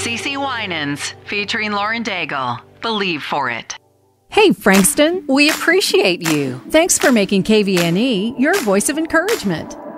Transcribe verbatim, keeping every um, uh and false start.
CeCe Winans, featuring Lauren Daigle. Believe for it. Hey, Frankston, we appreciate you. Thanks for making K V N E your voice of encouragement.